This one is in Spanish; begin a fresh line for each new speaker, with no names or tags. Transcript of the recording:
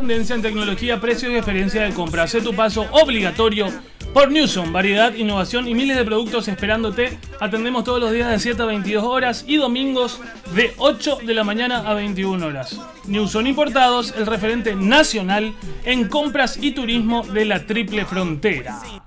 Tendencia en tecnología, precios y experiencia de compra. Hacé tu paso obligatorio por Newson. Variedad, innovación y miles de productos esperándote. Atendemos todos los días de 7 a 22 horas y domingos de 8 de la mañana a 21 horas. Newson Importados, el referente nacional en compras y turismo de la Triple Frontera.